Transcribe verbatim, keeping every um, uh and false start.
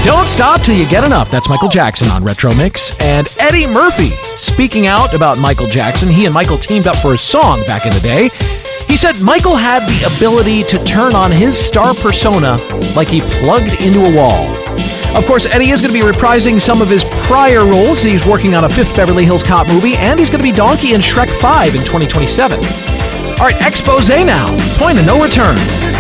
Don't Stop Till You Get Enough. That's Michael Jackson on Retro Mix. And Eddie Murphy, speaking out about Michael Jackson, he and Michael teamed up for a song back in the day. He said Michael had the ability to turn on his star persona like he plugged into a wall. Of course, Eddie is going to be reprising some of his prior roles. He's working on a fifth Beverly Hills Cop movie, and he's going to be Donkey in Shrek five in twenty twenty-seven. All right, expose now. Point of no return.